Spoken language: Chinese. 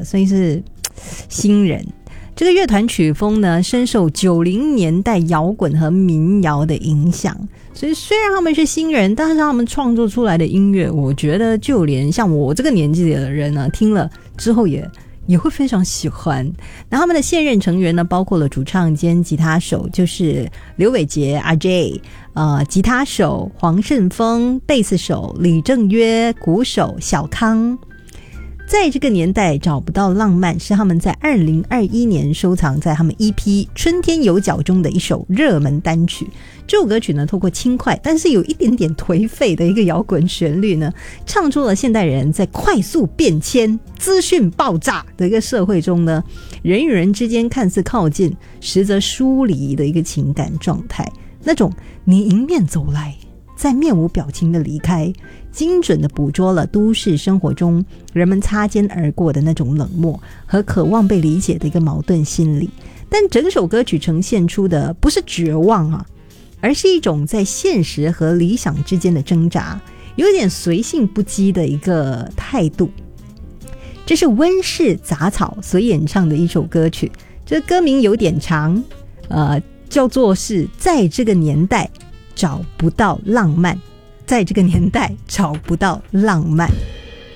所以是新人。这个乐团曲风呢，深受90年代摇滚和民谣的影响，所以虽然他们是新人，但是他们创作出来的音乐，我觉得就连像我这个年纪的人呢，听了之后也会非常喜欢。那他们的现任成员呢，包括了主唱兼吉他手，就是刘伟杰阿 J， 吉他手黄胜峰，贝斯手李正约，鼓手小康。在这个年代找不到浪漫，是他们在2021年收藏在他们 EP 春天有脚中的一首热门单曲。这首歌曲呢，透过轻快但是有一点点颓废的一个摇滚旋律呢，唱出了现代人在快速变迁、资讯爆炸的一个社会中呢，人与人之间看似靠近，实则疏离的一个情感状态。那种你迎面走来，再面无表情的离开，精准的捕捉了都市生活中人们擦肩而过的那种冷漠和渴望被理解的一个矛盾心理。但整首歌曲呈现出的不是绝望啊，而是一种在现实和理想之间的挣扎，有点随性不羁的一个态度。这是温室杂草所演唱的一首歌曲，这歌名有点长，叫做是在这个年代找不到浪漫，在这个年代找不到浪漫。